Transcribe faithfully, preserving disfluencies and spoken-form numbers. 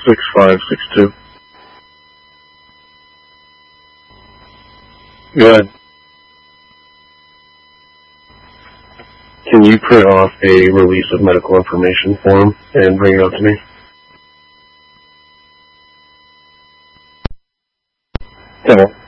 six five six two. Go ahead. Can you print off a release of medical information form and bring it up to me? Hello.